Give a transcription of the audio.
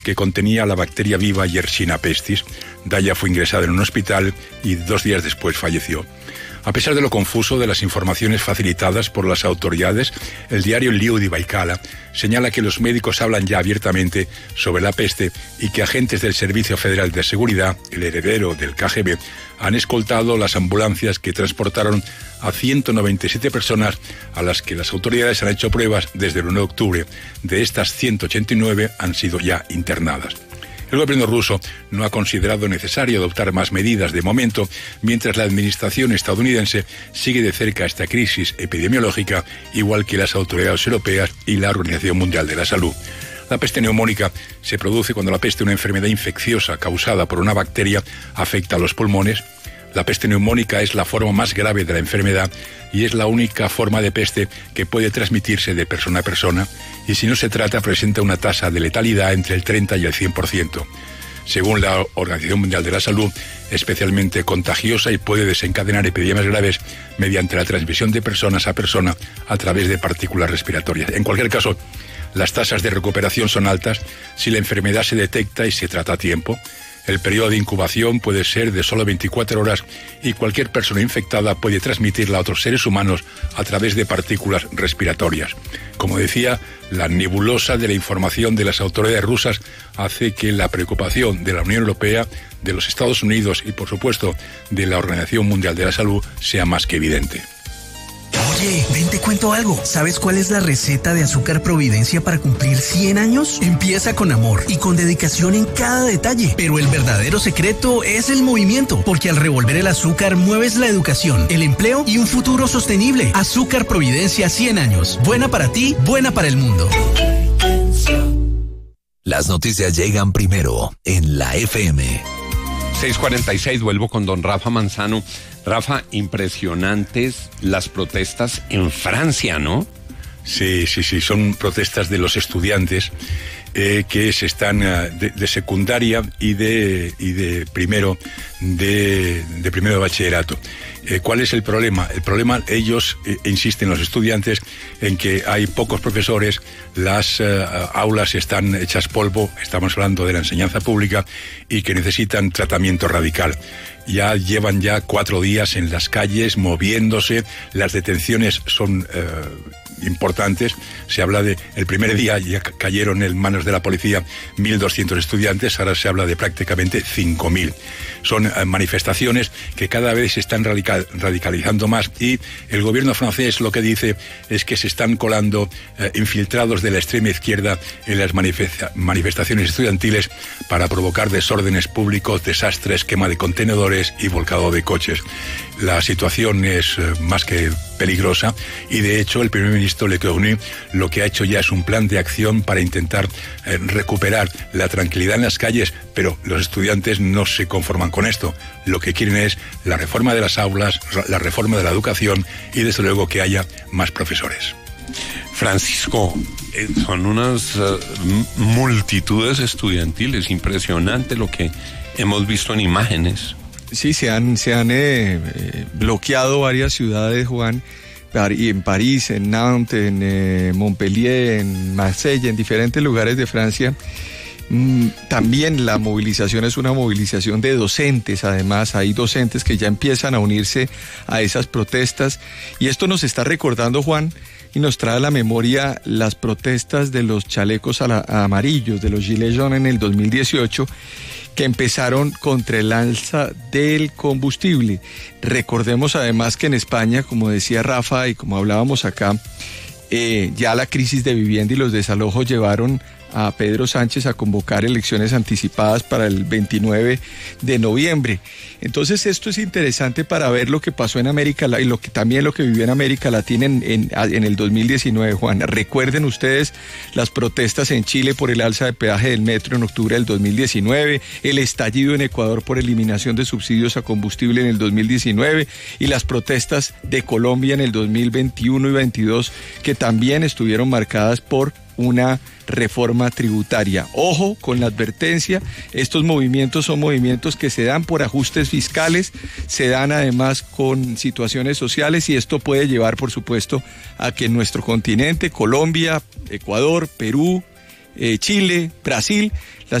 que contenía la bacteria viva Yersinia pestis. Daya fue ingresada en un hospital y 2 días después falleció. A pesar de lo confuso de las informaciones facilitadas por las autoridades, el diario Liu de Baikala señala que los médicos hablan ya abiertamente sobre la peste y que agentes del Servicio Federal de Seguridad, el heredero del KGB, han escoltado las ambulancias que transportaron a 197 personas a las que las autoridades han hecho pruebas desde el 1 de octubre. De estas, 189 han sido ya internadas. El gobierno ruso no ha considerado necesario adoptar más medidas de momento, mientras la administración estadounidense sigue de cerca esta crisis epidemiológica, igual que las autoridades europeas y la Organización Mundial de la Salud. La peste neumónica se produce cuando la peste, una enfermedad infecciosa causada por una bacteria, afecta a los pulmones. La peste neumónica es la forma más grave de la enfermedad y es la única forma de peste que puede transmitirse de persona a persona, y si no se trata presenta una tasa de letalidad entre el 30 y el 100%. Según la Organización Mundial de la Salud, especialmente contagiosa y puede desencadenar epidemias graves mediante la transmisión de personas a persona a través de partículas respiratorias. En cualquier caso, las tasas de recuperación son altas si la enfermedad se detecta y se trata a tiempo. El periodo de incubación puede ser de solo 24 horas y cualquier persona infectada puede transmitirla a otros seres humanos a través de partículas respiratorias. Como decía, la nebulosa de la información de las autoridades rusas hace que la preocupación de la Unión Europea, de los Estados Unidos y, por supuesto, de la Organización Mundial de la Salud sea más que evidente. Oye, ven, te cuento algo. ¿Sabes cuál es la receta de Azúcar Providencia para cumplir 100 años? Empieza con amor y con dedicación en cada detalle. Pero el verdadero secreto es el movimiento, porque al revolver el azúcar mueves la educación, el empleo y un futuro sostenible. Azúcar Providencia 100 años. Buena para ti, buena para el mundo. Las noticias llegan primero en la FM. 6:46, vuelvo con don Rafa Manzano. Rafa, impresionantes las protestas en Francia, ¿no? Sí, son protestas de los estudiantes que se están de secundaria y de primero de bachillerato. ¿Cuál es el problema? El problema, ellos insisten, los estudiantes, en que hay pocos profesores, las aulas están hechas polvo, estamos hablando de la enseñanza pública, y que necesitan tratamiento radical. Ya llevan 4 días en las calles moviéndose, las detenciones son importantes. Se habla de, el primer día ya cayeron en manos de la policía 1.200 estudiantes, ahora se habla de prácticamente 5.000. Son manifestaciones que cada vez se están radicalizando más, y el gobierno francés lo que dice es que se están colando infiltrados de la extrema izquierda en las manifestaciones estudiantiles para provocar desórdenes públicos, desastres, quema de contenedores y volcado de coches. La situación es más que peligrosa, y de hecho el primer ministro Le Cornu lo que ha hecho ya es un plan de acción para intentar recuperar la tranquilidad en las calles, pero los estudiantes no se conforman con esto. Lo que quieren es la reforma de las aulas, la reforma de la educación y desde luego que haya más profesores. Francisco, son unas multitudes estudiantiles, impresionante lo que hemos visto en imágenes. Sí, se han bloqueado varias ciudades, Juan, en París, en Nantes, en Montpellier, en Marsella, en diferentes lugares de Francia. También la movilización es una movilización de docentes, además hay docentes que ya empiezan a unirse a esas protestas, y esto nos está recordando, Juan, y nos trae a la memoria las protestas de los chalecos amarillos, de los Gilets jaunes en el 2018, que empezaron contra el alza del combustible. Recordemos además que en España, como decía Rafa y como hablábamos acá, ya la crisis de vivienda y los desalojos llevaron a Pedro Sánchez a convocar elecciones anticipadas para el 29 de noviembre. Entonces esto es interesante para ver lo que pasó en América y también lo que vivió en América Latina en el 2019, Juan. Recuerden ustedes las protestas en Chile por el alza de peaje del metro en octubre del 2019, el estallido en Ecuador por eliminación de subsidios a combustible en el 2019 y las protestas de Colombia en el 2021 y 2022, que también estuvieron marcadas por una reforma tributaria. Ojo con la advertencia, estos movimientos son movimientos que se dan por ajustes fiscales, se dan además con situaciones sociales, y esto puede llevar, por supuesto, a que en nuestro continente, Colombia, Ecuador, Perú, Chile, Brasil,